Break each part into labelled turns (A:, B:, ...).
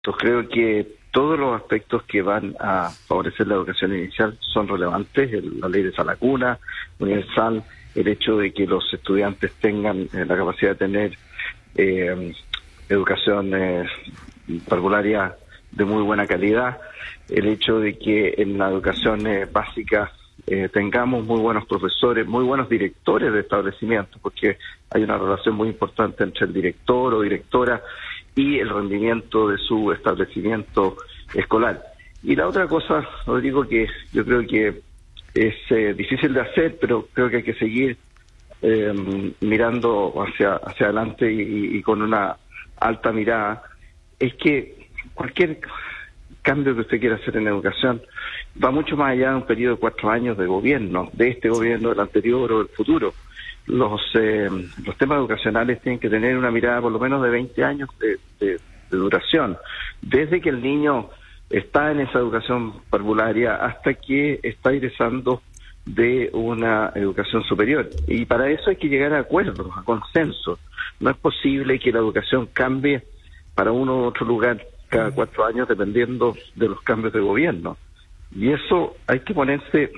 A: Entonces creo que todos los aspectos que van a favorecer la educación inicial son relevantes, la ley de sala cuna, universal, el hecho de que los estudiantes tengan la capacidad de tener educación parvularia de muy buena calidad, el hecho de que en la educación básica tengamos muy buenos profesores, muy buenos directores de establecimientos, porque hay una relación muy importante entre el director o directora y el rendimiento de su establecimiento escolar. Y la otra cosa, Rodrigo, que yo creo que es difícil de hacer, pero creo que hay que seguir mirando hacia adelante y con una alta mirada, es que cualquier cambio que usted quiera hacer en educación va mucho más allá de un periodo de 4 años de gobierno, de este gobierno, del anterior o del futuro. Los temas educacionales tienen que tener una mirada por lo menos de 20 años de duración, desde que el niño está en esa educación parvularia hasta que está egresando de una educación superior. Y para eso hay que llegar a acuerdos, a consensos. No es posible que la educación cambie para uno u otro lugar cada 4 años dependiendo de los cambios de gobierno. Y eso hay que ponerse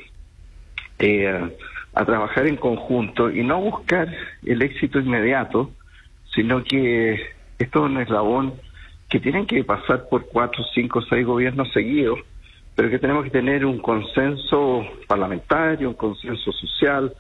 A: a trabajar en conjunto y no buscar el éxito inmediato, sino que esto es un eslabón que tienen que pasar por 4, 5, 6 gobiernos seguidos, pero que tenemos que tener un consenso parlamentario, un consenso social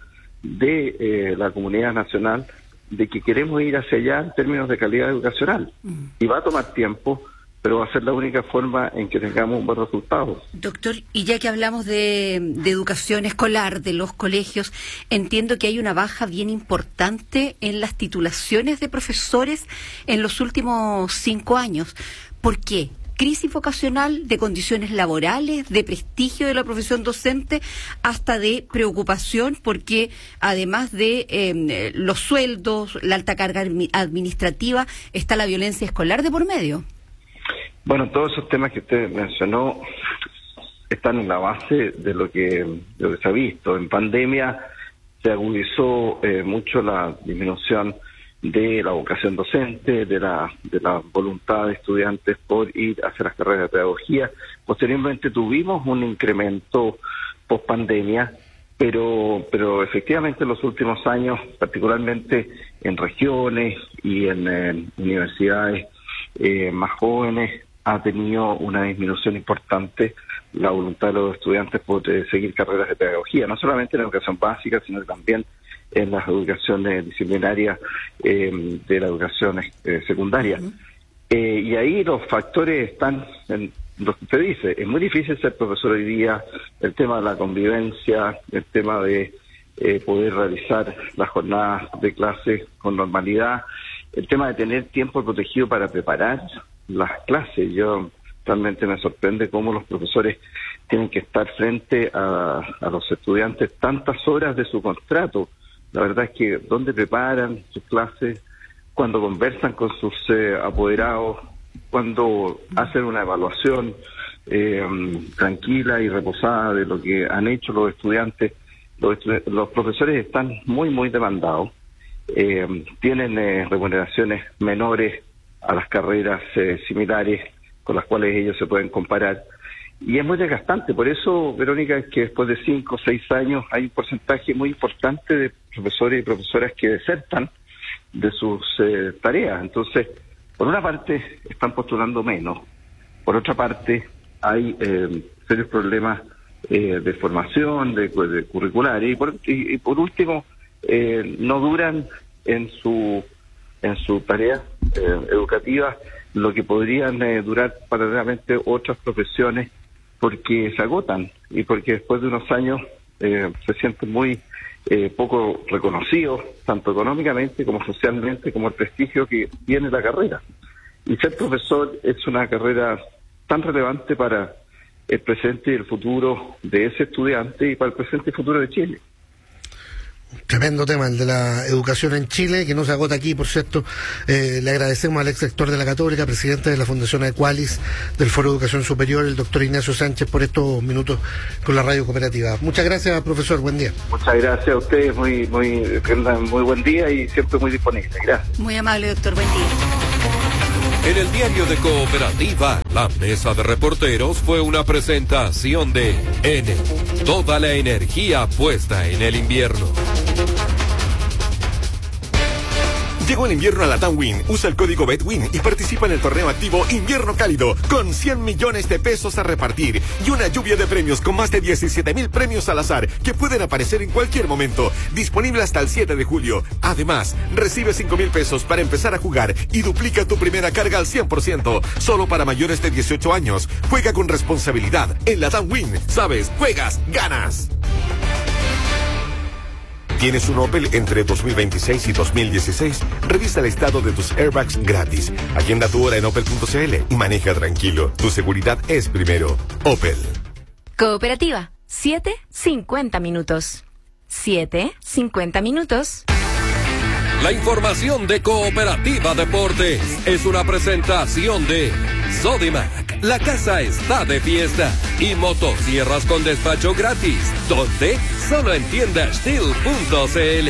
A: de la comunidad nacional, de que queremos ir hacia allá en términos de calidad educacional. Y va a tomar tiempo, pero va a ser la única forma en que tengamos un buen resultado.
B: Doctor, y ya que hablamos de educación escolar, de los colegios, entiendo que hay una baja bien importante en las titulaciones de profesores en los últimos 5 años. ¿Por qué? Crisis vocacional, de condiciones laborales, de prestigio de la profesión docente, hasta de preocupación porque además de los sueldos, la alta carga administrativa, está la violencia escolar de por medio.
A: Bueno, todos esos temas que usted mencionó están en la base de lo que se ha visto. En pandemia se agudizó mucho la disminución de la vocación docente, de la voluntad de estudiantes por ir a hacer las carreras de pedagogía. Posteriormente tuvimos un incremento post pandemia, pero efectivamente en los últimos años, particularmente en regiones y en universidades más jóvenes, ha tenido una disminución importante la voluntad de los estudiantes por seguir carreras de pedagogía, no solamente en la educación básica, sino también en las educaciones disciplinarias de la educación secundaria. Y ahí los factores están en lo que usted dice. Es muy difícil ser profesor hoy día, el tema de la convivencia, el tema de poder realizar las jornadas de clases con normalidad, el tema de tener tiempo protegido para preparar las clases. Yo realmente me sorprende cómo los profesores tienen que estar frente a los estudiantes tantas horas de su contrato. La verdad es que dónde preparan sus clases, cuando conversan con sus apoderados, cuando hacen una evaluación tranquila y reposada de lo que han hecho los estudiantes. Los profesores están muy demandados, tienen remuneraciones menores a las carreras similares con las cuales ellos se pueden comparar, y es muy desgastante. Por eso, Verónica, es que después de 5 o 6 años hay un porcentaje muy importante de profesores y profesoras que desertan de sus tareas. Entonces, por una parte están postulando menos, por otra parte hay serios problemas de formación, de curriculares, y por último no duran en su tarea educativa lo que podrían durar paralelamente otras profesiones, porque se agotan y porque después de unos años se sienten muy poco reconocidos, tanto económicamente como socialmente, como el prestigio que tiene la carrera. Y ser profesor es una carrera tan relevante para el presente y el futuro de ese estudiante y para el presente y futuro de Chile.
C: Tremendo tema el de la educación en Chile, que no se agota aquí, por cierto. Le agradecemos al ex rector de la Católica, presidente de la Fundación Equalis, del Foro de Educación Superior, el doctor Ignacio Sánchez, por estos minutos con la radio cooperativa. Muchas gracias, profesor, buen día.
A: Muchas gracias a ustedes, muy buen día y siempre muy disponible. Gracias.
B: Muy amable, doctor, buen día.
D: En el diario de Cooperativa, la mesa de reporteros fue una presentación de N. Toda la energía puesta en el invierno.
E: Llegó el invierno a la TAMWIN. Usa el código BETWIN y participa en el torneo activo Invierno Cálido con 100 millones de pesos a repartir y una lluvia de premios con más de 17,000 premios al azar que pueden aparecer en cualquier momento. Disponible hasta el 7 de julio. Además, recibe 5,000 pesos para empezar a jugar y duplica tu primera carga al 100%. Solo para mayores de 18 años. Juega con responsabilidad. En la TAMWIN, sabes, juegas, ganas. ¿Tienes un Opel entre 2026 y 2016? Revisa el estado de tus airbags gratis. Agenda tu hora en opel.cl y maneja tranquilo. Tu seguridad es primero. Opel.
F: Cooperativa. 7:50 minutos. 7:50 minutos.
D: La información de Cooperativa Deportes es una presentación de Sodimac. La casa está de fiesta. Y motosierras con despacho gratis. ¿Dónde? Solo en tiendastil.cl.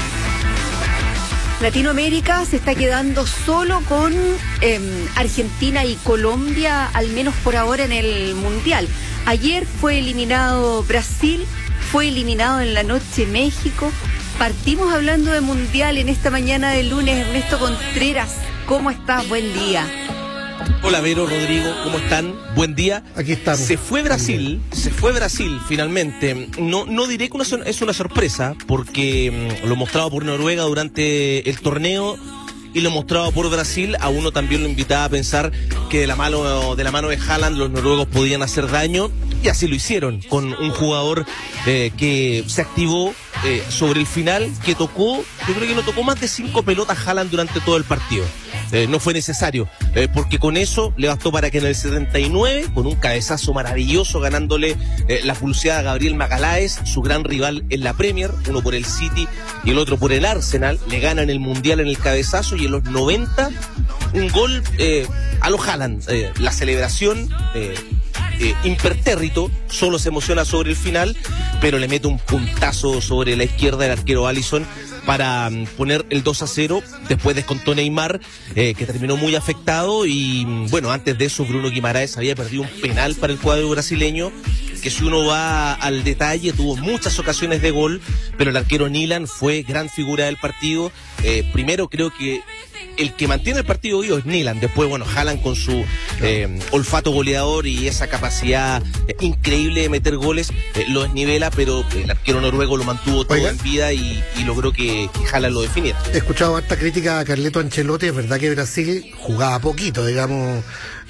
B: Latinoamérica se está quedando solo con Argentina y Colombia, al menos por ahora en el Mundial. Ayer fue eliminado Brasil, fue eliminado en la noche México. Partimos hablando de Mundial en esta mañana de lunes. Ernesto Contreras, ¿cómo estás? Buen día.
G: Hola Vero, Rodrigo, ¿cómo están? Buen día.
C: Aquí estamos.
G: Se fue Brasil finalmente. No diré que es una sorpresa, porque lo mostrado por Noruega durante el torneo y lo mostrado por Brasil, a uno también lo invitaba a pensar que de la mano de Haaland los noruegos podían hacer daño, y así lo hicieron, con un jugador que se activó sobre el final, que tocó, yo creo que no tocó más de 5 pelotas Haaland durante todo el partido. No fue necesario, porque con eso le bastó para que en el 79, con un cabezazo maravilloso, ganándole la pulseada a Gabriel Magalhães, su gran rival en la Premier, uno por el City y el otro por el Arsenal, le ganan el Mundial en el cabezazo, y en los 90 un gol a lo Haaland, la celebración impertérrito, solo se emociona sobre el final, pero le mete un puntazo sobre la izquierda del arquero Alisson para poner el 2-0. Después descontó Neymar, que terminó muy afectado, y bueno, antes de eso Bruno Guimaraes había perdido un penal para el cuadro brasileño, que si uno va al detalle tuvo muchas ocasiones de gol, pero el arquero Nilan fue gran figura del partido. Primero creo que el que mantiene el partido vivo es Nilan. Después, bueno, Haaland con su olfato goleador y esa capacidad increíble de meter goles lo desnivela, pero el arquero noruego lo mantuvo todo en vida y logró que Haaland lo definiera.
C: He escuchado harta crítica a Carleto Ancelotti. Es verdad que Brasil jugaba poquito, digamos,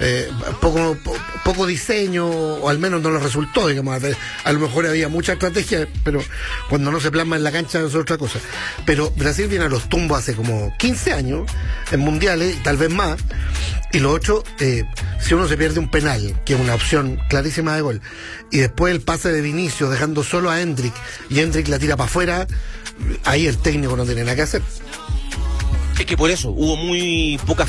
C: poco diseño, o al menos no lo resultó, digamos. A lo mejor había mucha estrategia, pero cuando no se plasma en la cancha es otra cosa. Pero Brasil viene a los tumbos hace como 15 años en mundiales, tal vez más, y lo otro, si uno se pierde un penal, que es una opción clarísima de gol, y después el pase de Vinicius dejando solo a Endrick, y Endrick la tira para afuera, ahí el técnico no tiene nada que hacer.
G: Es que por eso hubo muy poca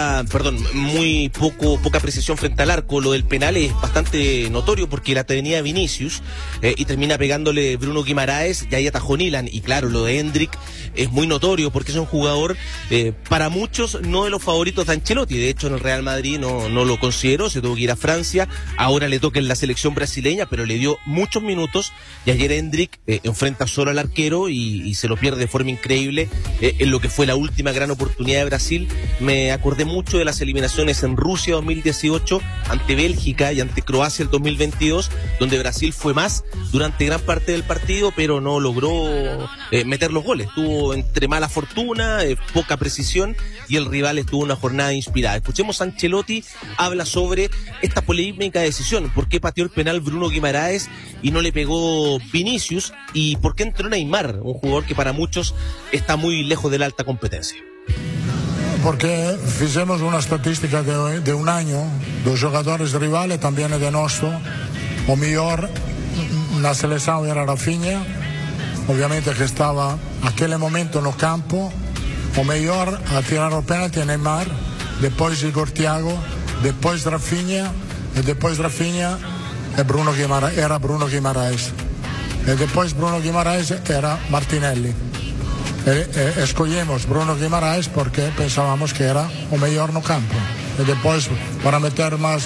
G: precisión frente al arco. Lo del penal es bastante notorio, porque la tenía Vinicius y termina pegándole Bruno Guimaraes, y ahí atajó Nilan. Y claro, lo de Endrick es muy notorio, porque es un jugador para muchos no de los favoritos de Ancelotti. De hecho, en el Real Madrid no lo consideró, se tuvo que ir a Francia. Ahora le toca en la selección brasileña, pero le dio muchos minutos, y ayer Endrick enfrenta solo al arquero y se lo pierde de forma increíble en lo que fue la última gran oportunidad de Brasil. Me acordé mucho de las eliminaciones en Rusia 2018, ante Bélgica y ante Croacia el 2022, donde Brasil fue más durante gran parte del partido, pero no logró meter los goles. Tuvo entre mala fortuna, poca precisión, y el rival estuvo una jornada inspirada. Escuchemos a Ancelotti, habla sobre esta polémica decisión: por qué pateó el penal Bruno Guimaraes y no le pegó Vinicius, y por qué entró Neymar, un jugador que para muchos está muy lejos de la alta competencia.
H: Porque fizemos una estatística de un año dos jogadores rivales, también de nuestro. O mejor na seleção era Rafinha, obviamente que estaba aquel momento no campo. O mejor a tirar o penalti Neymar, depois Igor Thiago, depois Rafinha, e depois Rafinha era Bruno Guimaraes, e depois Bruno Guimaraes era Martinelli. Escogemos Bruno Guimaraes porque pensábamos que era o mejor no campo. y después para meter más